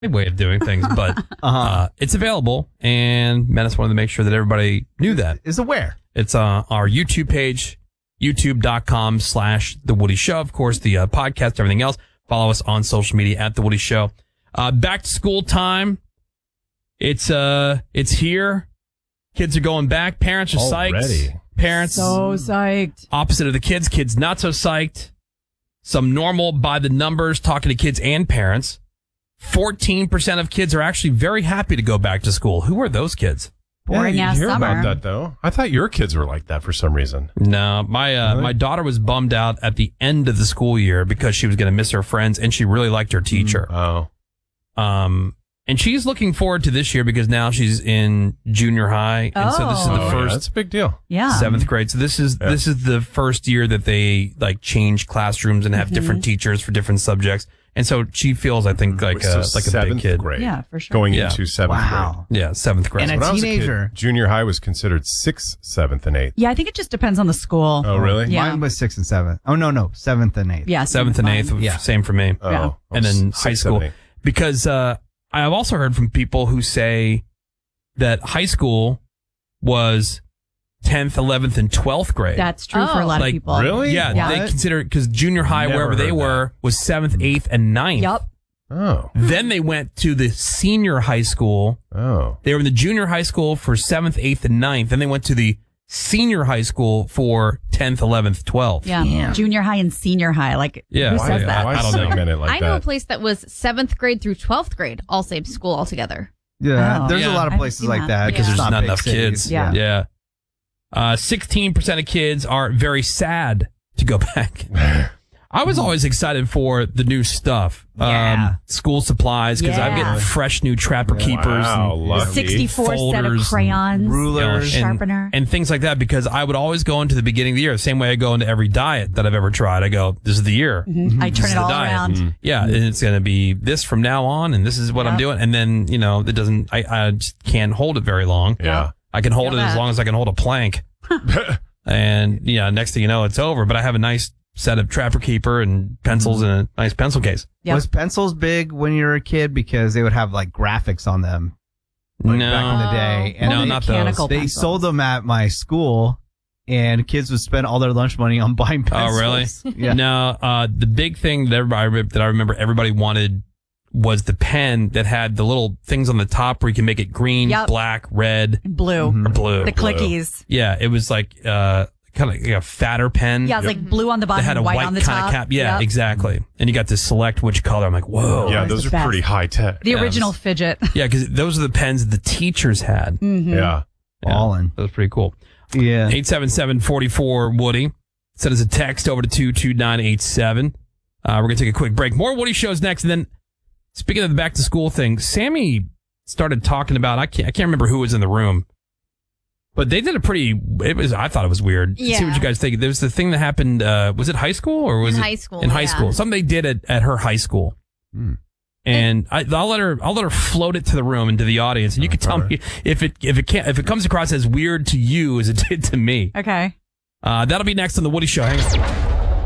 way of doing things, but it's available, and Menace wanted to make sure that everybody knew that. Is aware. It's our YouTube page, youtube.com/The Woody Show. Of course, the podcast, everything else. Follow us on social media at The Woody Show. Back to school time. It's here. Kids are going back. Parents are psyched. Parents so psyched. Opposite of the kids. Kids not so psyched. Some normal by the numbers talking to kids and parents. 14% of kids are actually very happy to go back to school. Who are those kids? Boring ass you hear summer. about that, though. I thought your kids were like that for some reason. No, my daughter was bummed out at the end of the school year because she was going to miss her friends, and she really liked her teacher. And she's looking forward to this year because now she's in junior high, and so this is the first. That's a big deal. Yeah. 7th grade. So this is the first year that they like change classrooms and have different teachers for different subjects. And so she feels, I think, like a big kid. Grade. Yeah, for sure. Going into 7th Wow. grade. Yeah, 7th grade. And When I was a teenager. kid, junior high was considered 6th, 7th, and 8th. Yeah, I think it just depends on the school. Oh, really? Yeah. Mine was 6th and 7th. Oh, no, 7th and 8th. Yeah, 7th and 8th, Yeah. same for me. Oh. And then high 6th, school. 7th, 8th. Because I've also heard from people who say that high school was 10th, 11th, and 12th grade. That's true for a lot of Like, people. Really? Yeah, they consider it because junior high, Never wherever they heard were, was 7th, 8th, and 9th. Yep. Oh. Then they went to the senior high school. Oh. They were in the junior high school for 7th, 8th, and 9th. Then they went to the senior high school for 10th, 11th, 12th. Yeah. Junior high and senior high. Like, Yeah. who Why- says that? Why I don't know. segment it like I know a that? place that was 7th grade through 12th grade, all same school altogether. Yeah, Oh. there's Yeah. a lot of I haven't places seen like that. that. Because Yeah. there's not big enough cities. kids. Yeah. Yeah. 16% of kids are very sad to go back. I was always excited for the new stuff. Yeah. School supplies, because I'm Yeah. getting fresh new Trapper Keepers Wow, and lucky. 64 set of folders crayons, rulers, sharpener. and things like that, because I would always go into the beginning of the year the same way I go into every diet that I've ever tried. I go, this is the year. I turn is it the all diet. around. Yeah, and it's going to be this from now on, and this is what I'm Yep. doing. And then, it doesn't, I just can't hold it very long. Yeah. I can hold Feel it as that. long as I can hold a plank. And, next thing you know, it's over. But I have a nice set of Trapper Keeper and pencils and a nice pencil case. Yep. Was pencils big when you were a kid because they would have like graphics on them back in No. the day? And No, they, not mechanical they pencils. sold them at my school, and kids would spend all their lunch money on buying pencils. Oh, really? Yeah. No, the big thing that I remember everybody wanted was the pen that had the little things on the top where you can make it green, Yep. black, red, Blue. or blue. The clickies. Yeah, it was like kind of like a fatter pen. Yeah, it's like blue on the That bottom had a and white white on the kind top. of cap. Yeah, Yep. exactly. And you got to select which color. I'm like, whoa. Yeah, was those the are best. pretty high tech. The Yeah, original it was- fidget. Yeah, because those are the pens the teachers had. Yeah. Ballin'. That was pretty cool. Yeah. 877-44-WOODY. Send us a text over to 22987. We're going to take a quick break. More Woody shows next. And then, speaking of the back to school thing, Sammy started talking about, I can't remember who was in the room, but they did I thought it was weird. See what Yeah. you guys think. There was the thing that happened, was it high school or was In it? high school, In high yeah. school. Something they did at her high school. And I'll let her float it to the room and to the audience, and you can tell me if it comes across as weird to you as it did to me. Okay. That'll be next on the Woody Show. Hang on.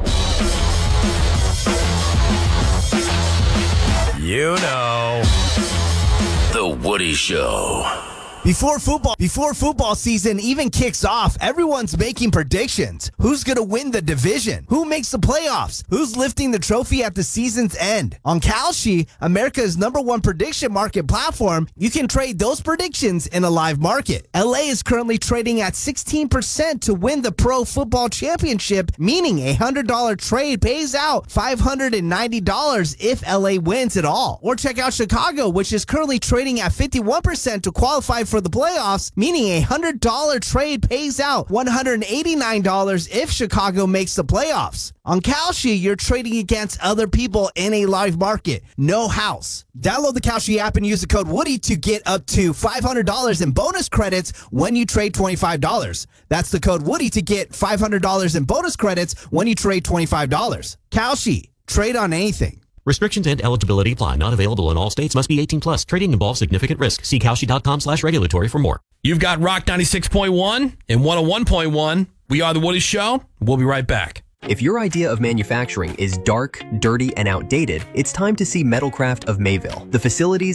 The Woody Show. Before football season even kicks off, everyone's making predictions. Who's going to win the division? Who makes the playoffs? Who's lifting the trophy at the season's end? On Kalshi, America's #1 prediction market platform, you can trade those predictions in a live market. LA is currently trading at 16% to win the Pro Football Championship, meaning a $100 trade pays out $590 if LA wins it all. Or check out Chicago, which is currently trading at 51% to qualify for the playoffs, meaning a $100 trade pays out $189 if Chicago makes the playoffs. On Kalshi, you're trading against other people in a live market. No house. Download the Kalshi app and use the code Woody to get up to $500 in bonus credits when you trade $25. That's the code Woody to get $500 in bonus credits when you trade $25. Kalshi. Trade on anything. Restrictions and eligibility apply. Not available in all states. Must be 18 plus. Trading involves significant risk. See Kalshi.com/regulatory for more. You've got Rock 96.1 and 101.1. We are the Woody Show. We'll be right back. If your idea of manufacturing is dark, dirty, and outdated, it's time to see Metalcraft of Mayville. The facilities